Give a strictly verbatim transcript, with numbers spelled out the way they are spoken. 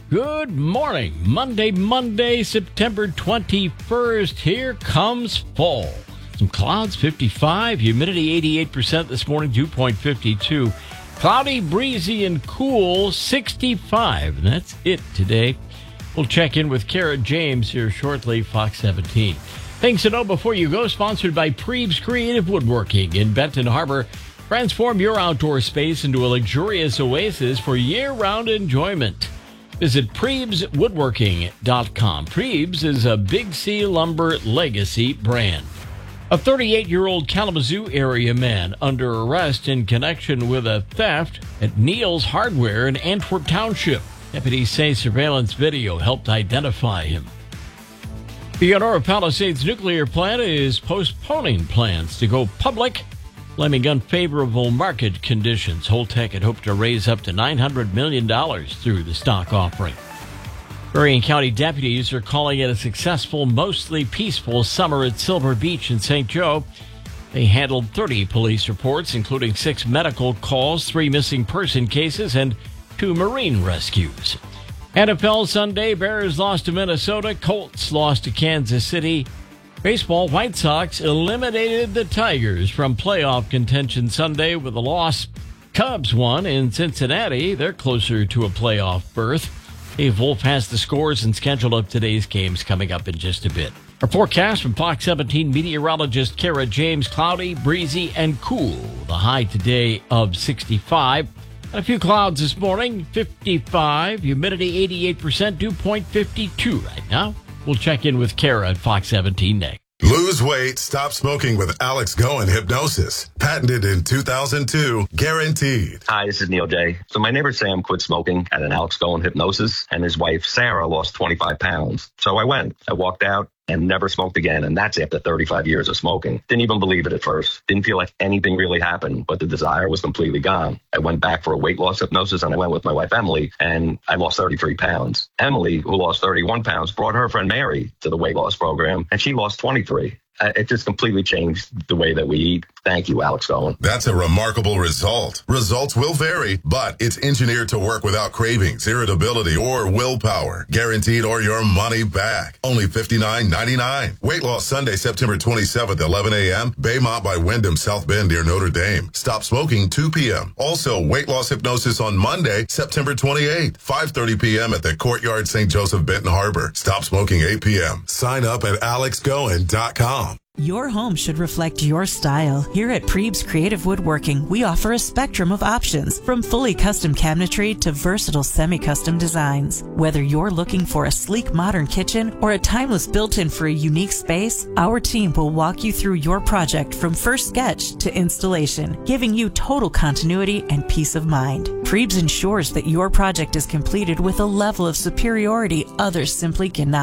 Good morning. Monday, Monday, September twenty-first. Here comes fall. Some clouds, fifty-five. Humidity, eighty-eight percent this morning, dew point fifty-two. Cloudy, breezy, and cool, sixty-five. And that's it today. We'll check in with Kara James here shortly, Fox seventeen. Things to know before you go, sponsored by Preebs Creative Woodworking in Benton Harbor. Transform your outdoor space into a luxurious oasis for year-round enjoyment. Visit Preebs Woodworking dot com. Preebs is a Big C Lumber legacy brand. A thirty-eight-year-old Kalamazoo area man under arrest in connection with a theft at Neal's Hardware in Antwerp Township. Deputies say surveillance video helped identify him. The Aurora Palisades nuclear plant is postponing plans to go public, blaming unfavorable market conditions. Holtec had hoped to raise up to nine hundred million dollars through the stock offering. Berrien County deputies are calling it a successful, mostly peaceful summer at Silver Beach in Saint Joe. They handled thirty police reports, including six medical calls, three missing person cases, and two marine rescues. N F L Sunday, Bears lost to Minnesota, Colts lost to Kansas City. Baseball, White Sox eliminated the Tigers from playoff contention Sunday with a loss. Cubs won in Cincinnati. They're closer to a playoff berth. Dave Wolf has the scores and schedule of today's games coming up in just a bit. Our forecast from Fox seventeen meteorologist Kara James: cloudy, breezy, and cool. The high today of sixty-five. A few clouds this morning, fifty-five. Humidity eighty-eight percent, dew point fifty-two right now. We'll check in with Kara at Fox seventeen next. Lose weight, stop smoking with Alex Goen Hypnosis. Patented in two thousand two, guaranteed. Hi, this is Neil J. So my neighbor Sam quit smoking at an Alex Goen Hypnosis, and his wife Sarah lost twenty-five pounds. So I went. I walked out and never smoked again, and that's after thirty-five years of smoking. Didn't even believe it at first. Didn't feel like anything really happened, but the desire was completely gone. I went back for a weight loss hypnosis, and I went with my wife Emily, and I lost thirty-three pounds. Emily, who lost thirty-one pounds, brought her friend Mary to the weight loss program, and she lost twenty-three. It just completely changed the way that we eat. Thank you, Alex Goen. That's a remarkable result. Results will vary, but it's engineered to work without cravings, irritability, or willpower. Guaranteed or your money back. Only fifty-nine ninety-nine. Weight loss Sunday, September twenty-seventh, eleven a.m. Baymont by Wyndham, South Bend near Notre Dame. Stop smoking, two p.m. Also, weight loss hypnosis on Monday, September twenty-eighth, five thirty p.m. at the Courtyard Saint Joseph, Benton Harbor. Stop smoking, eight p.m. Sign up at alex goen dot com. Your home should reflect your style. Here at Preebs Creative Woodworking, we offer a spectrum of options, from fully custom cabinetry to versatile semi-custom designs. Whether you're looking for a sleek modern kitchen or a timeless built-in for a unique space, our team will walk you through your project from first sketch to installation, giving you total continuity and peace of mind. Preebs ensures that your project is completed with a level of superiority others simply cannot